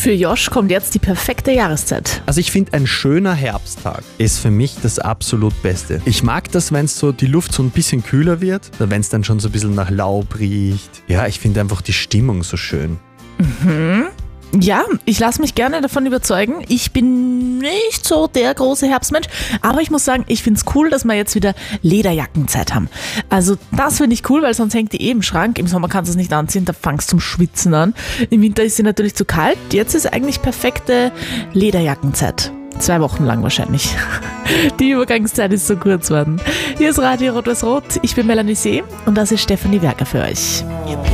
Für Josh kommt jetzt die perfekte Jahreszeit. Also ich finde, ein schöner Herbsttag ist für mich das absolut Beste. Ich mag das, wenn es so die Luft so ein bisschen kühler wird, wenn es dann schon so ein bisschen nach Laub riecht. Ja, ich finde einfach die Stimmung so schön. Ja, ich lasse mich gerne davon überzeugen. Ich bin nicht so der große Herbstmensch, aber ich muss sagen, ich finde es cool, dass wir jetzt wieder Lederjackenzeit haben. Also das finde ich cool, weil sonst hängt die im Schrank. Im Sommer kannst du es nicht anziehen, da fangst du zum Schwitzen an. Im Winter ist sie natürlich zu kalt. Jetzt ist eigentlich perfekte Lederjackenzeit. 2 Wochen lang wahrscheinlich. Die Übergangszeit ist so kurz worden. Hier ist Radio Rot-Weiß-Rot. Ich bin Melanie See und das ist Stefanie Werker für euch.